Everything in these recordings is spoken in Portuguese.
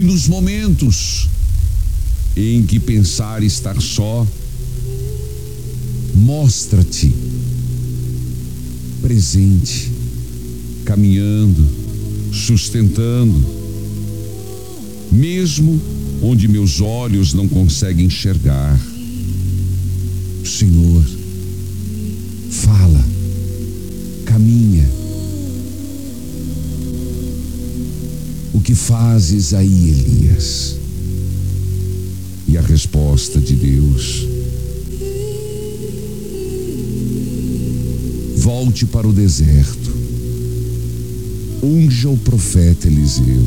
nos momentos em que pensar estar só, mostra-te presente, caminhando, sustentando, mesmo onde meus olhos não conseguem enxergar. Senhor, fala, caminha. O que fazes aí, Elias? E a resposta de Deus: volte para o deserto, unja o profeta Eliseu.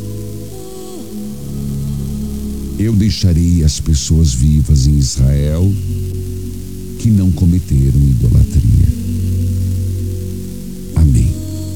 Eu deixarei as pessoas vivas em Israel que não cometeram idolatria. Amém.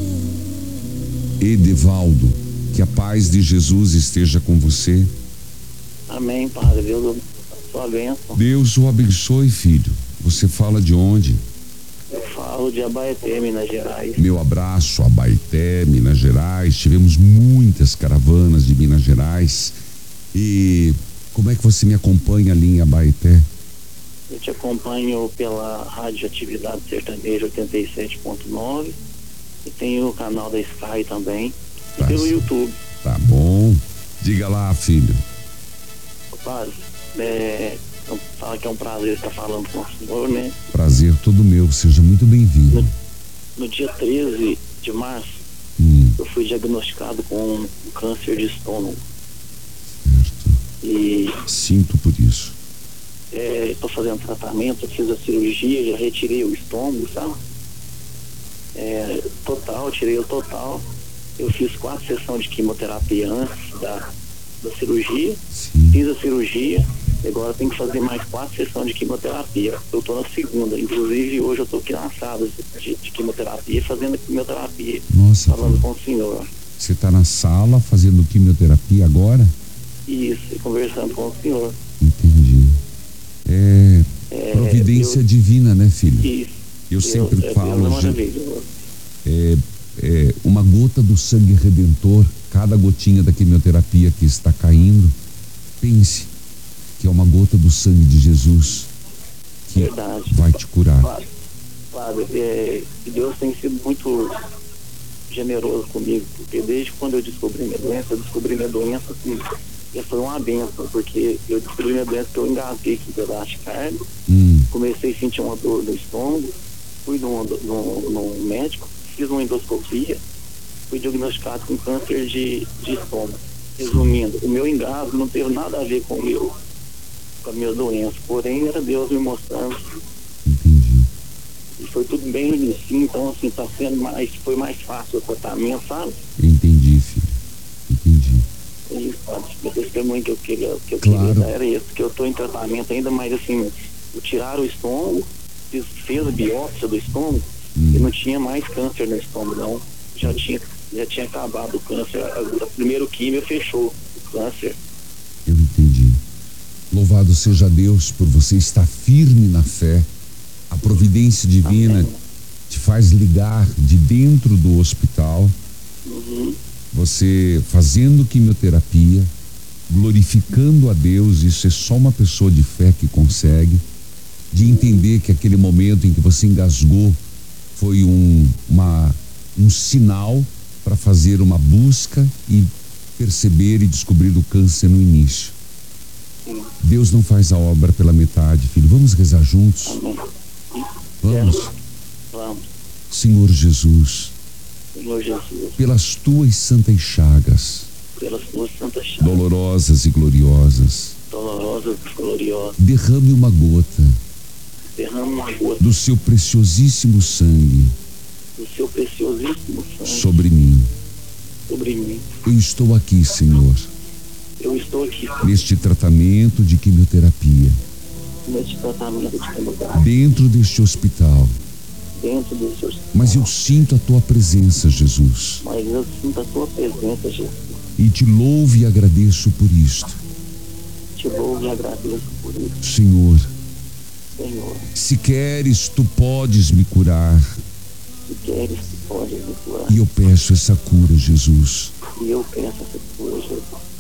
Edevaldo, que a paz de Jesus esteja com você. Amém, Padre. Deus sua bênção. Deus o abençoe, filho. Você fala de onde? Eu falo de Abaeté, Minas Gerais. Meu abraço, Abaeté, Minas Gerais. Tivemos muitas caravanas de Minas Gerais. E como é que você me acompanha ali em Abaeté? Eu te acompanho pela Rádio Atividade Sertaneja 87.9 e tem o canal da Sky também e pelo YouTube. Tá bom. Diga lá, filho. Padre, fala que é um prazer estar falando com o senhor, né? Prazer todo meu, seja muito bem-vindo. No dia 13 de março, eu fui diagnosticado com um câncer de estômago. Certo. E sinto por isso. Estou fazendo tratamento, fiz a cirurgia, já retirei o estômago, sabe? Tirei o total. Eu fiz 4 sessões de quimioterapia antes da cirurgia. Sim. Fiz a cirurgia e agora tenho que fazer mais 4 sessões de quimioterapia. Eu estou na segunda, inclusive hoje eu estou aqui na sala de quimioterapia, fazendo quimioterapia. Nossa, falando com o senhor. Você está na sala fazendo quimioterapia agora? Isso, e conversando com o senhor. Entendi. Providência divina, né, filho? Isso. Eu sempre falo, maravilhoso. Uma gota do sangue redentor, cada gotinha da quimioterapia que está caindo, pense que é uma gota do sangue de Jesus que vai te curar. Padre, Deus tem sido muito generoso comigo, porque desde quando eu descobri minha doença, assim, já foi uma benção, porque eu descobri minha doença que eu engasguei com um pedaço de carne, comecei a sentir uma dor no estômago, fui num médico, fiz uma endoscopia, fui diagnosticado com câncer de estômago. Resumindo, o meu engasgo não teve nada a ver com a minha doença, porém era Deus me mostrando. Entendi. E foi tudo bem no início, então assim, foi mais fácil o tratamento, sabe? Entendi, filho. Entendi. Isso, o testemunho que eu queria dar era esse, que eu estou em tratamento ainda, mas assim, tiraram o estômago, fez a biópsia do estômago e não tinha mais câncer no estômago, não. Já tinha acabado o câncer. O primeiro químio fechou o câncer. Eu entendi. Louvado seja Deus por você estar firme na fé. A providência divina te faz ligar de dentro do hospital. Você fazendo quimioterapia, glorificando a Deus. Isso é só uma pessoa de fé que consegue. De entender que aquele momento em que você engasgou foi um sinal para fazer uma busca e perceber e descobrir o câncer no início. Deus não faz a obra pela metade, filho. Vamos rezar juntos? Vamos? Vamos. Senhor Jesus, pelas tuas santas chagas, dolorosas e gloriosas, derrame uma gota do seu preciosíssimo sangue sobre mim. Eu estou aqui, Senhor, neste tratamento de quimioterapia, dentro deste hospital. Mas eu sinto a tua presença, Jesus. E te louvo e agradeço por isto. Senhor, se queres, tu podes me curar. E eu peço essa cura, Jesus.